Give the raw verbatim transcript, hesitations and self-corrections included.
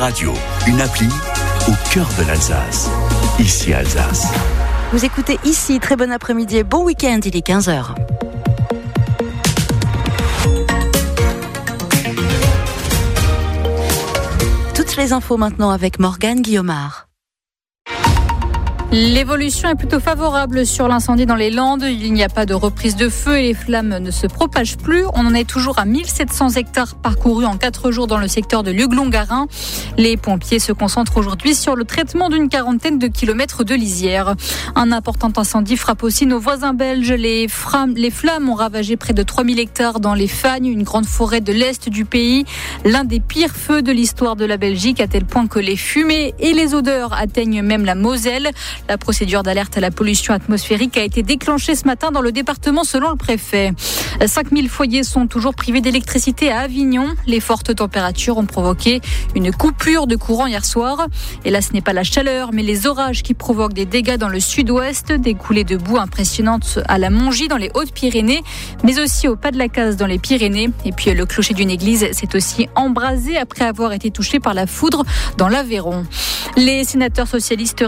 Radio, une appli au cœur de l'Alsace. Ici Alsace. Vous écoutez Ici, très bon après-midi et bon week-end, il est quinze heures. Toutes les infos maintenant avec Morgane Guillaumard. L'évolution est plutôt favorable sur l'incendie dans les Landes. Il n'y a pas de reprise de feu et les flammes ne se propagent plus. On en est toujours à mille sept cents hectares parcourus en quatre jours dans le secteur de Luglon-Garin. Les pompiers se concentrent aujourd'hui sur le traitement d'une quarantaine de kilomètres de lisière. Un important incendie frappe aussi nos voisins belges. Les, fram- les flammes ont ravagé près de trois mille hectares dans les Fagnes, une grande forêt de l'Est du pays. L'un des pires feux de l'histoire de la Belgique, à tel point que les fumées et les odeurs atteignent même la Moselle. La procédure d'alerte à la pollution atmosphérique a été déclenchée ce matin dans le département selon le préfet. cinq mille foyers sont toujours privés d'électricité à Avignon. Les fortes températures ont provoqué une coupure de courant hier soir. Et là, ce n'est pas la chaleur, mais les orages qui provoquent des dégâts dans le sud-ouest, des coulées de boue impressionnantes à la Mongie dans les Hautes-Pyrénées, mais aussi au Pas de la Casse dans les Pyrénées. Et puis le clocher d'une église s'est aussi embrasé après avoir été touché par la foudre dans l'Aveyron. Les sénateurs socialistes